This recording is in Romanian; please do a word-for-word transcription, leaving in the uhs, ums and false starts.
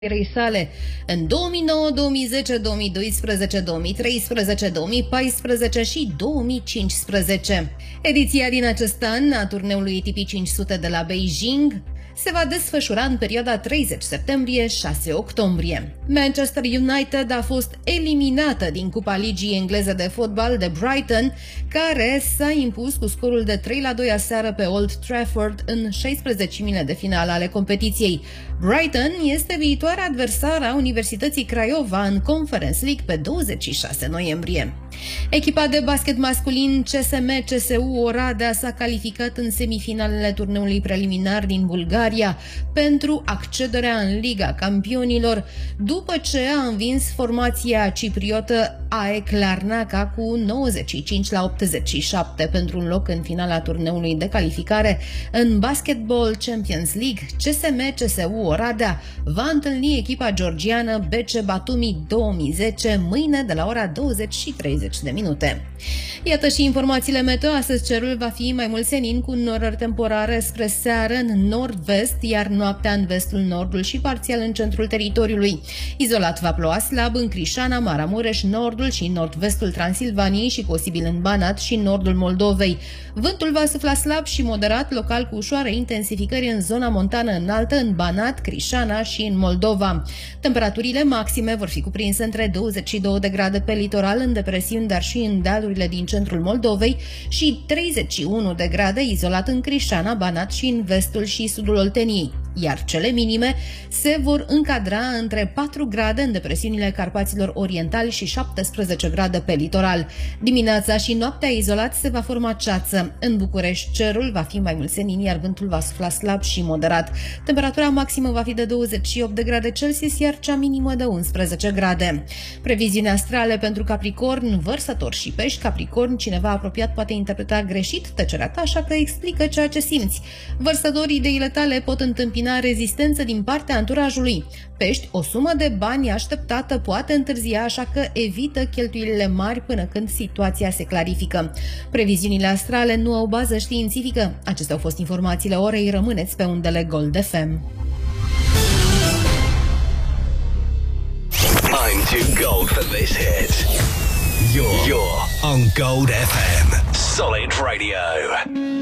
carierei sale în două mii nouă, două mii zece, două mii doisprezece, două mii treisprezece, două mii paisprezece și două mii cincisprezece. Ediția din acest an a turneului A T P cinci sute de la Beijing se va desfășura în perioada treizeci septembrie - șase octombrie. Manchester United a fost eliminată din Cupa Ligii engleze de fotbal de Brighton, care s-a impus cu scorul de trei la doi aseară pe Old Trafford în șaisprezecimile de finală ale competiției. Brighton este viitoarea adversară a Universității Craiova în Conference League pe douăzeci și șase noiembrie. Echipa de basket masculin C S M C S U Oradea s-a calificat în semifinalele turneului preliminar din Bulgaria pentru accederea în Liga Campionilor, după ce a învins formația cipriotă A E Larnaca cu nouăzeci și cinci la optzeci și șapte pentru un loc în finala turneului de calificare. În Basketball Champions League, C S M C S U Oradea va întâlni echipa georgiană B C Batumi două mii zece mâine de la ora douăzeci și treizeci de minute. Iată și informațiile meteo. Astăzi cerul va fi mai mult senin cu norări temporare spre seară în nord-vest, iar noaptea în vestul, nordul și parțial în centrul teritoriului. Izolat va ploua slab în Crișana, Maramureș, nordul și nord-vestul Transilvaniei și posibil în Banat și nordul Moldovei. Vântul va sufla slab și moderat, local cu ușoare intensificări în zona montană înaltă, în Banat, Crișana și în Moldova. Temperaturile maxime vor fi cuprinse între douăzeci și două de grade pe litoral, în depresiuni, dar și în dealurile din centrul Moldovei, și treizeci și unu de grade izolat în Crișana, Banat și în vestul și sudul Olteniei, iar cele minime se vor încadra între patru grade în depresiunile Carpaților Orientali și șaptesprezece grade pe litoral. Dimineața și noaptea izolat se va forma ceață. În București cerul va fi mai mult senin, iar vântul va sufla slab și moderat. Temperatura maximă va fi de douăzeci și opt de grade Celsius, iar cea minimă de unsprezece grade. Previziuni astrale pentru Capricorn, Vărsător și Pești. Capricorn, cineva apropiat poate interpreta greșit tăcerea ta, așa că explică ceea ce simți. Vărsători, ideile tale pot întâmpina rezistență din partea anturajului. Pești, o sumă de bani așteptată poate întârzia, așa că evită cheltuielile mari până când situația se clarifică. Previziunile astrale nu au bază științifică. Acestea au fost informațiile orei. Rămâneți pe undele Gold F M. I'm too gold for this hit. You're, you're on Gold F M. Solid Radio.